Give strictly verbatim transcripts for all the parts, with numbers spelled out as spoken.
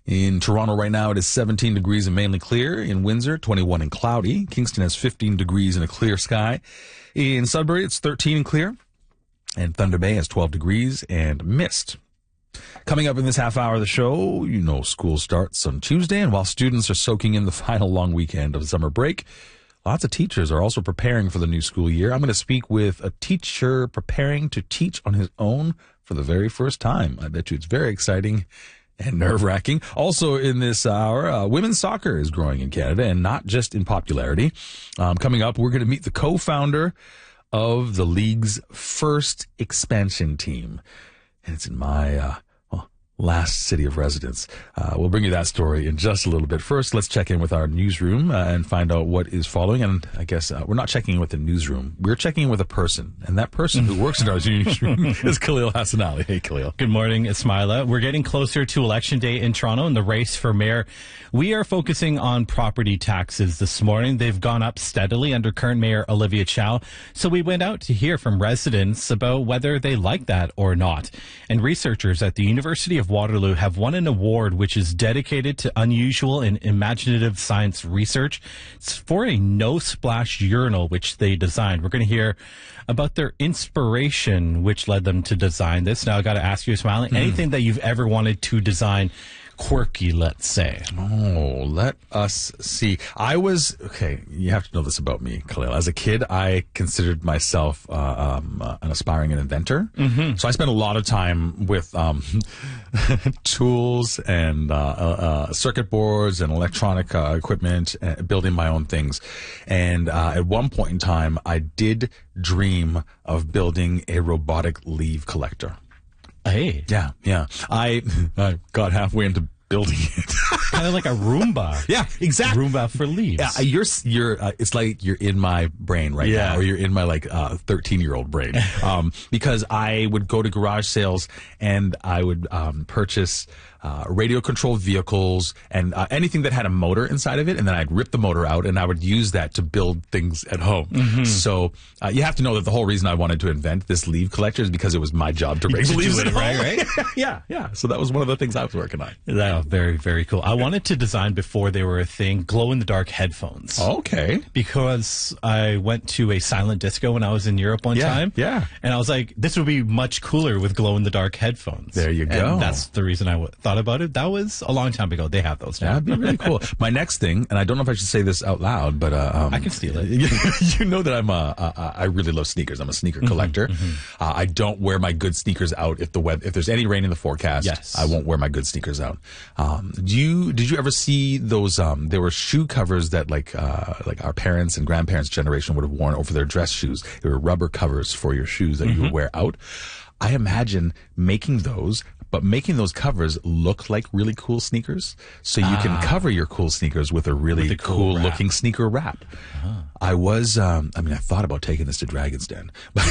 In Toronto right now, it is seventeen degrees and mainly clear. In Windsor, twenty-one and cloudy. Kingston has fifteen degrees and a clear sky. In Sudbury, it's thirteen and clear. And Thunder Bay has twelve degrees and mist. Coming up in this half hour of the show, you know school starts on Tuesday, and while students are soaking in the final long weekend of summer break, lots of teachers are also preparing for the new school year. I'm going to speak with a teacher preparing to teach on his own for the very first time. I bet you it's very exciting and nerve-wracking. Also in this hour, uh, women's soccer is growing in Canada, and not just in popularity. Um, coming up, we're going to meet the co-founder of the league's first expansion team. And it's in my uh, well, last city of residence. Uh, we'll bring you that story in just a little bit. First, let's check in with our newsroom uh, and find out what is following. And I guess uh, we're not checking in with the newsroom. We're checking in with a person. And that person who works in our newsroom is Khalil Hassanali. Hey, Khalil. Good morning, Ismaila. We're getting closer to Election Day in Toronto and the race for mayor. We are focusing on property taxes this morning. They've gone up steadily under current Mayor Olivia Chow. So we went out to hear from residents about whether they like that or not. And researchers at the University of Waterloo have won an award which is dedicated to unusual and imaginative science research. It's for a no-splash urinal which they designed. We're going to hear about their inspiration which led them to design this. Now, I got to ask you, Ismaila, mm. anything that you've ever wanted to design quirky, let's say. Oh, let us see. I was, okay, you have to know this about me, Khalil. As a kid, I considered myself uh, um, uh, an aspiring inventor. Mm-hmm. So I spent a lot of time with um, tools and uh, uh, circuit boards and electronic uh, equipment, uh, building my own things. And uh, at one point in time, I did dream of building a robotic leaf collector. Hey. Yeah, yeah. I, I got halfway into building it. Kind of like a Roomba. Yeah, exactly. Roomba for leaves. Yeah, you're, you're, uh, it's like you're in my brain right yeah. now, or you're in my like uh, thirteen-year-old brain. Um, because I would go to garage sales and I would um, purchase uh, radio-controlled vehicles and uh, anything that had a motor inside of it, and then I'd rip the motor out and I would use that to build things at home. Mm-hmm. So uh, you have to know that the whole reason I wanted to invent this leaf collector is because it was my job to raise leaves at home. Right, right? yeah, yeah. So that was one of the things I was working on. That, very, very cool. I wanted to design, before they were a thing, glow-in-the-dark headphones. Okay. Because I went to a silent disco when I was in Europe one yeah, time. Yeah. And I was like, this would be much cooler with glow-in-the-dark headphones. There you go. And that's the reason I w- thought about it. That was a long time ago. They have those now. That'd be really cool. My next thing, and I don't know if I should say this out loud, but uh, um, I can steal it. You know that I'm a, a, I really love sneakers. I'm a sneaker collector. Mm-hmm, mm-hmm. Uh, I don't wear my good sneakers out if the web, if there's any rain in the forecast. Yes. I won't wear my good sneakers out. Um, do you did you ever see those? Um, there were shoe covers that like uh, like our parents and grandparents' generation would have worn over their dress shoes. They were rubber covers for your shoes that mm-hmm. you would wear out. I imagine making those, but making those covers look like really cool sneakers, so you ah. can cover your cool sneakers with a really with cool, cool looking sneaker wrap. Uh-huh. I was, um, I mean, I thought about taking this to Dragon's Den, but,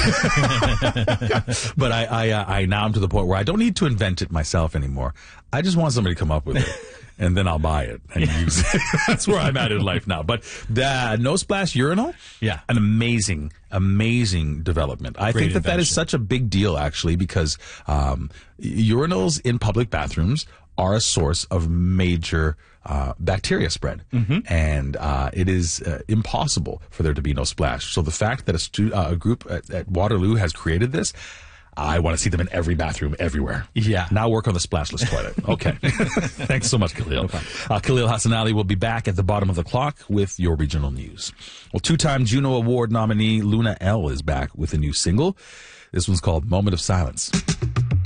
but I, I, uh, I now am to the point where I don't need to invent it myself anymore. I just want somebody to come up with it. And then I'll buy it and use it. That's where I'm at in life now. But the no splash urinal, yeah, an amazing, amazing development. I Great think that invention. that is such a big deal, actually, because um, urinals in public bathrooms are a source of major uh, bacteria spread, mm-hmm. and uh, it is uh, impossible for there to be no splash. So the fact that a, stu- uh, a group at, at Waterloo has created this, I want to see them in every bathroom everywhere. Yeah. Now work on the splashless toilet. Okay. Thanks so much, Khalil. No uh, Khalil Hassanali will be back at the bottom of the clock with your regional news. Well, two-time Juno Award nominee Luna Elle is back with a new single. This one's called Moment of Silence.